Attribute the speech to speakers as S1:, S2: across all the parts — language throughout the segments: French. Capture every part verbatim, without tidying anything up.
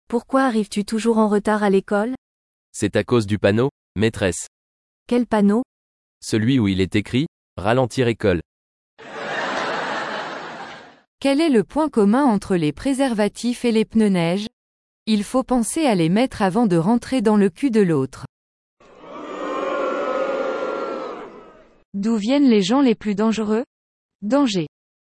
S1: Pourquoi arrives-tu toujours en retard à l'école?
S2: C'est à cause du panneau, maîtresse.
S1: Quel panneau?
S2: Celui où il est écrit « Ralentir école ».
S3: Quel est le point commun entre les préservatifs et les pneus neige? Il faut penser à les mettre avant de rentrer dans le cul de l'autre. D'où viennent les gens les plus dangereux? Danger.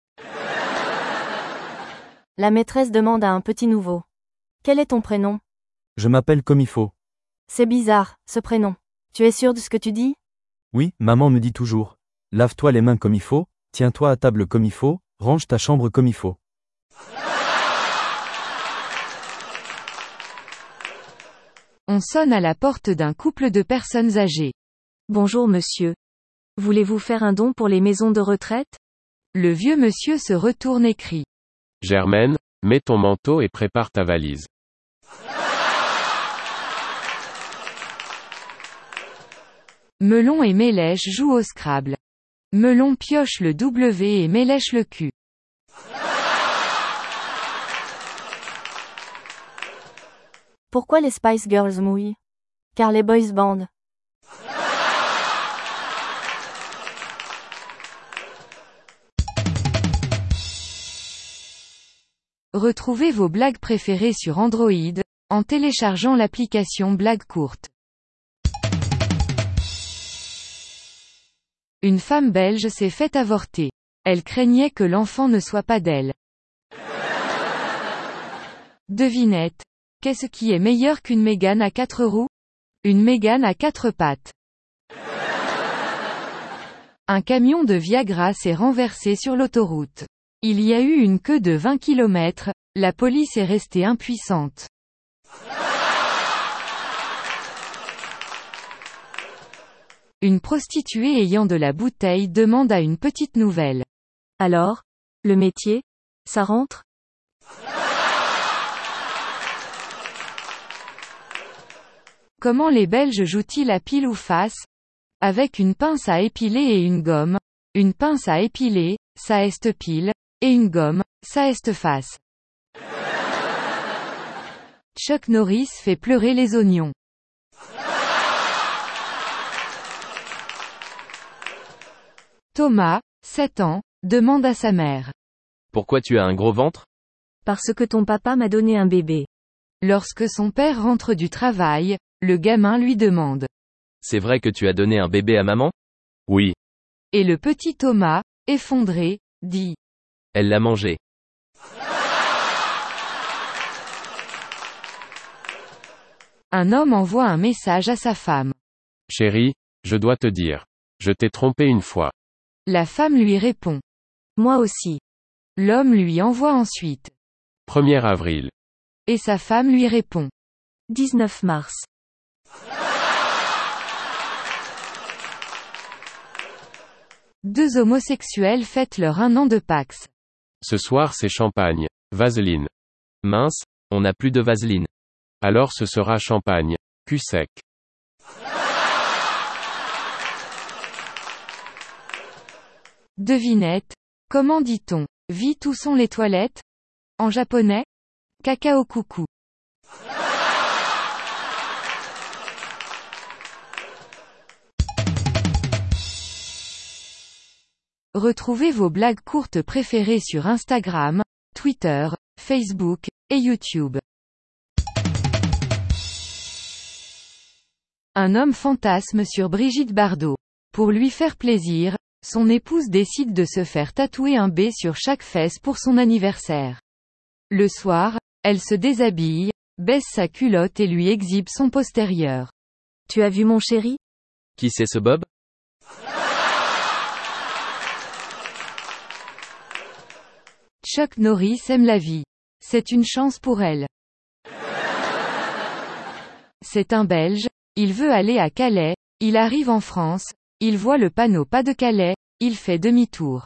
S1: La maîtresse demande à un petit nouveau. Quel est ton prénom?
S4: Je m'appelle comme il faut.
S1: C'est bizarre, ce prénom. Tu es sûr de ce que tu dis?
S4: Oui, maman me dit toujours. Lave-toi les mains comme il faut, tiens-toi à table comme il faut, range ta chambre comme il faut.
S3: On sonne à la porte d'un couple de personnes âgées.
S1: Bonjour monsieur. Voulez-vous faire un don pour les maisons de retraite?
S3: Le vieux monsieur se retourne et crie.
S5: Germaine, mets ton manteau et prépare ta valise.
S3: Melon et Mélèche jouent au Scrabble. Melon pioche le W et Mélèche le Q.
S1: Pourquoi les Spice Girls mouillent? Car les boys band.
S3: Retrouvez vos blagues préférées sur Android, en téléchargeant l'application Blagues courtes. Une femme belge s'est fait avorter. Elle craignait que l'enfant ne soit pas d'elle. Devinette. Qu'est-ce qui est meilleur qu'une Mégane à quatre roues? Une Mégane à quatre pattes. Un camion de Viagra s'est renversé sur l'autoroute. Il y a eu une queue de vingt kilomètres, la police est restée impuissante. Une prostituée ayant de la bouteille demande à une petite nouvelle.
S1: Alors? Le métier? Ça rentre?
S3: Comment les Belges jouent-ils à pile ou face? Avec une pince à épiler et une gomme. Une pince à épiler, ça est pile, et une gomme, ça est face. Chuck Norris fait pleurer les oignons. Thomas, sept ans, demande à sa mère.
S2: Pourquoi tu as un gros ventre?
S1: Parce que ton papa m'a donné un bébé.
S3: Lorsque son père rentre du travail, le gamin lui demande.
S2: C'est vrai que tu as donné un bébé à maman?
S5: Oui.
S3: Et le petit Thomas, effondré, dit.
S2: Elle l'a mangé.
S3: Un homme envoie un message à sa femme.
S5: Chérie, je dois te dire. Je t'ai trompé une fois.
S3: La femme lui répond.
S1: Moi aussi.
S3: L'homme lui envoie ensuite.
S5: premier avril.
S3: Et sa femme lui répond.
S1: dix-neuf mars.
S3: Deux homosexuels fêtent leur un an de Pax.
S5: Ce soir c'est champagne. Vaseline.
S2: Mince, on n'a plus de vaseline.
S5: Alors ce sera champagne. Cul sec.
S3: Devinette. Comment dit-on? Vite où sont les toilettes? En japonais? Cacao coucou. Retrouvez vos blagues courtes préférées sur Instagram, Twitter, Facebook, et YouTube. Un homme fantasme sur Brigitte Bardot. Pour lui faire plaisir, son épouse décide de se faire tatouer un B sur chaque fesse pour son anniversaire. Le soir, elle se déshabille, baisse sa culotte et lui exhibe son postérieur.
S1: Tu as vu mon chéri?
S2: Qui c'est ce Bob?
S3: Chuck Norris aime la vie. C'est une chance pour elle. C'est un Belge, il veut aller à Calais, il arrive en France, il voit le panneau pas de Calais, il fait demi-tour.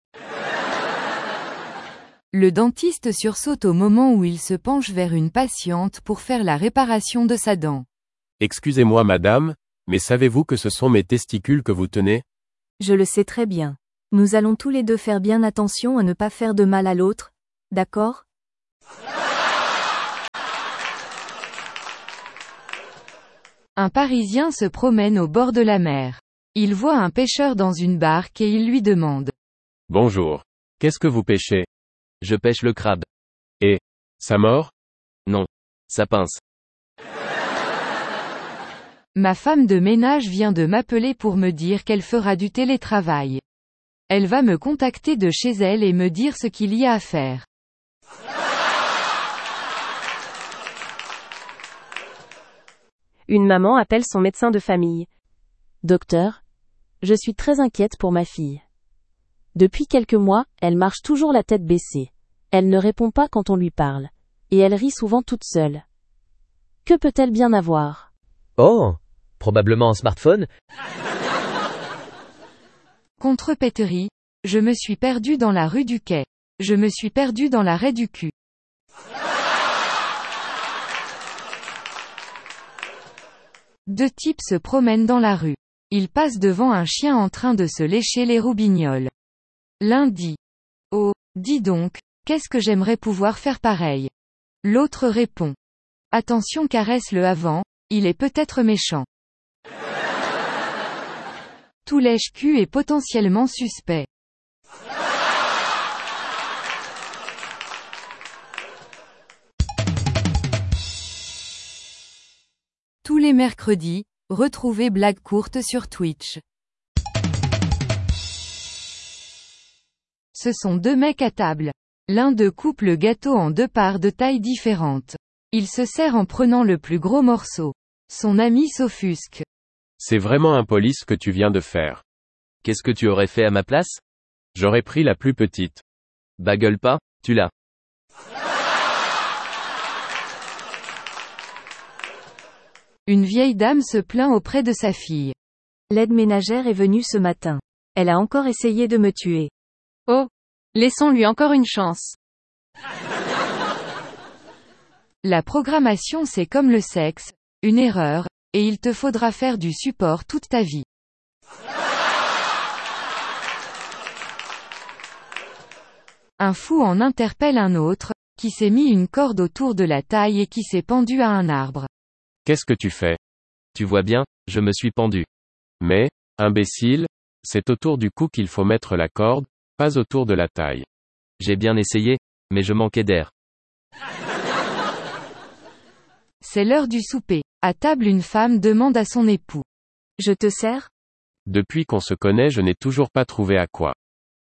S3: Le dentiste sursaute au moment où il se penche vers une patiente pour faire la réparation de sa dent.
S5: Excusez-moi madame, mais savez-vous que ce sont mes testicules que vous tenez?
S1: Je le sais très bien. Nous allons tous les deux faire bien attention à ne pas faire de mal à l'autre, d'accord?
S3: Un Parisien se promène au bord de la mer. Il voit un pêcheur dans une barque et il lui demande.
S5: Bonjour. Qu'est-ce que vous pêchez?
S2: Je pêche le crabe.
S5: Et, ça mord?
S2: Non. Ça pince.
S3: Ma femme de ménage vient de m'appeler pour me dire qu'elle fera du télétravail. Elle va me contacter de chez elle et me dire ce qu'il y a à faire.
S1: Une maman appelle son médecin de famille. Docteur, je suis très inquiète pour ma fille. Depuis quelques mois, elle marche toujours la tête baissée. Elle ne répond pas quand on lui parle. Et elle rit souvent toute seule. Que peut-elle bien avoir?
S6: Oh, probablement un smartphone.
S3: Contrepéterie. Je me suis perdu dans la rue du Quai. Je me suis perdu dans l'arrêt du cul. Deux types se promènent dans la rue. Ils passent devant un chien en train de se lécher les roubignoles. L'un dit. Oh, dis donc, qu'est-ce que j'aimerais pouvoir faire pareil. L'autre répond. Attention, caresse-le avant, il est peut-être méchant. Tout lèche-cul est potentiellement suspect. Tous les mercredis, retrouvez Blague courte sur Twitch. Ce sont deux mecs à table. L'un d'eux coupe le gâteau en deux parts de taille différentes. Il se sert en prenant le plus gros morceau. Son ami s'offusque.
S5: C'est vraiment impoli ce que tu viens de faire.
S2: Qu'est-ce que tu aurais fait à ma place?
S5: J'aurais pris la plus petite.
S2: Bah gueule pas, tu l'as.
S3: Une vieille dame se plaint auprès de sa fille.
S1: L'aide ménagère est venue ce matin. Elle a encore essayé de me tuer. Oh, laissons-lui encore une chance.
S3: La programmation c'est comme le sexe, une erreur, et il te faudra faire du support toute ta vie. Un fou en interpelle un autre, qui s'est mis une corde autour de la taille et qui s'est pendu à un arbre.
S5: Qu'est-ce que tu fais?
S2: Tu vois bien, je me suis pendu.
S5: Mais, imbécile, c'est autour du cou qu'il faut mettre la corde, pas autour de la taille.
S2: J'ai bien essayé, mais je manquais d'air.
S3: C'est l'heure du souper. À table, une femme demande à son époux.
S1: Je te sers?
S5: Depuis qu'on se connaît, je n'ai toujours pas trouvé à quoi.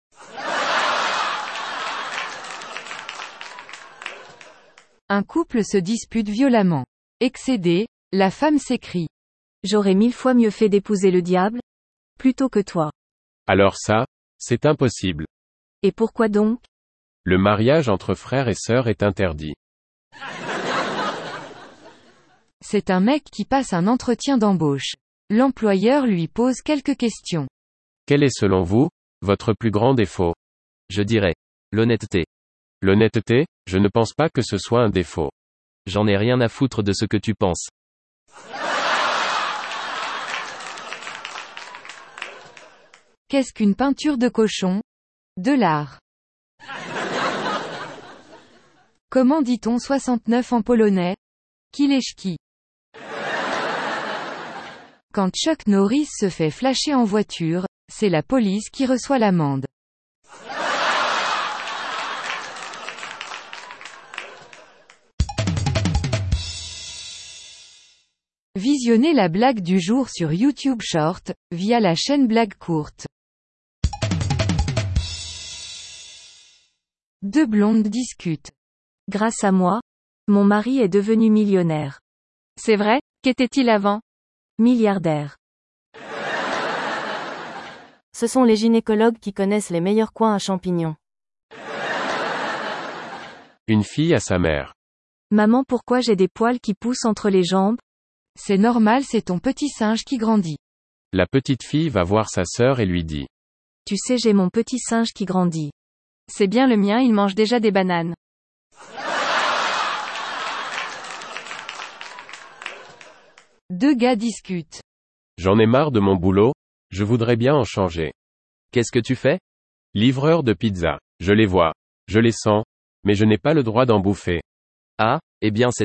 S3: Un couple se dispute violemment. Excédée, la femme s'écrie.
S1: J'aurais mille fois mieux fait d'épouser le diable, plutôt que toi.
S5: Alors ça, c'est impossible.
S1: Et pourquoi donc?
S5: Le mariage entre frères et sœurs est interdit.
S3: C'est un mec qui passe un entretien d'embauche. L'employeur lui pose quelques questions.
S5: Quel est selon vous, votre plus grand défaut?
S2: Je dirais. L'honnêteté.
S5: L'honnêteté, je ne pense pas que ce soit un défaut.
S2: J'en ai rien à foutre de ce que tu penses.
S3: Qu'est-ce qu'une peinture de cochon? De l'art. Comment dit-on soixante-neuf en polonais? Kileszki. Quand Chuck Norris se fait flasher en voiture, c'est la police qui reçoit l'amende. Visionnez la blague du jour sur YouTube Short, via la chaîne Blague courte. Deux blondes discutent.
S1: Grâce à moi, mon mari est devenu millionnaire.
S7: C'est vrai, qu'était-il avant?
S1: Milliardaire. Ce sont les gynécologues qui connaissent les meilleurs coins à champignons.
S5: Une fille à sa mère.
S1: Maman, pourquoi j'ai des poils qui poussent entre les jambes?
S3: C'est normal, c'est ton petit singe qui grandit.
S5: La petite fille va voir sa sœur et lui dit.
S1: Tu sais, j'ai mon petit singe qui grandit.
S7: C'est bien le mien, il mange déjà des bananes.
S3: Deux gars discutent.
S5: J'en ai marre de mon boulot, je voudrais bien en changer.
S2: Qu'est-ce que tu fais?
S5: Livreur de pizza. Je les vois. Je les sens. Mais je n'ai pas le droit d'en bouffer.
S2: Ah, eh bien c'est